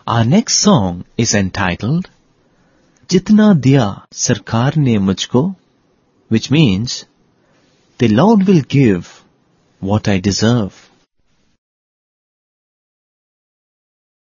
Our next song is entitled Jitna Diya Sarkar Ne Mujhko, which means, the Lord will give what I deserve.